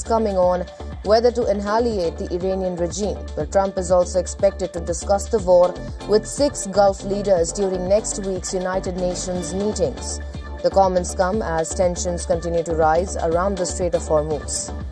coming on whether to annihilate the Iranian regime. Well, Trump is also expected to discuss the war with 6 Gulf leaders during next week's United Nations meetings. The comments come as tensions continue to rise around the Strait of Hormuz.